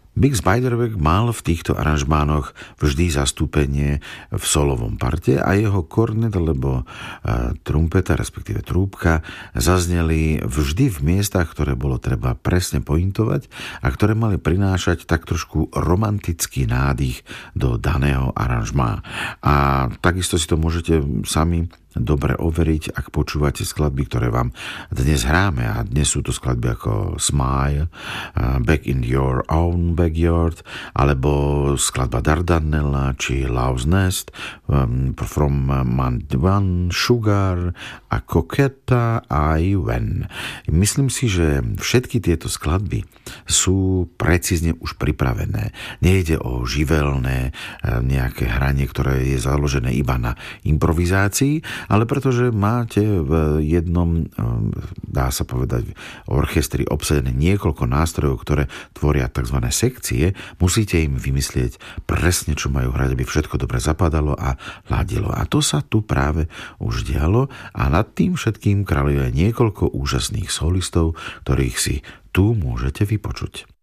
Big Spiderweg mal v týchto aranžmánoch vždy zastúpenie v solovom parte a jeho kornet alebo trumpeta, respektíve trúbka, zazneli vždy v miestach, ktoré bolo treba presne pointovať a ktoré mali prinášať tak trošku romantický nádych do daného aranžmá. A takisto si to môžete sami dobre overiť, ak počúvate skladby, ktoré vám dnes hráme. A dnes sú to skladby ako Smile, Back in Your Own Backyard, alebo skladba Dardanella, či Love's Nest, From Month One, Sugar a Coquetta I When. Myslím si, že všetky tieto skladby sú precízne už pripravené. Nejde o živelné nejaké hranie, ktoré je založené iba na improvizácii, ale pretože máte v jednom, dá sa povedať, orchestri obsadené niekoľko nástrojov, ktoré tvoria tzv. Sekcie, musíte im vymyslieť presne, čo majú hrať, aby všetko dobre zapadalo a ladilo. A to sa tu práve už dialo a nad tým všetkým kráľuje niekoľko úžasných solistov, ktorých si tu môžete vypočuť.